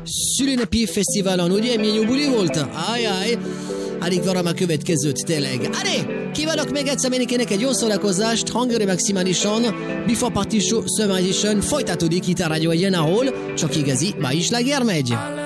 szülinapi fesztiválon, ugye? Milyen jó buli volt? Ajaj, alig várom a következőt, tényleg. Adé, kívánok még egyszer mindenkinek egy jó szórakozást, hangőre maximálisan, Before Party Show Summer Edition folytatódik itt a Rádió Egyen, ahol csak igazi, ma is sláger megy.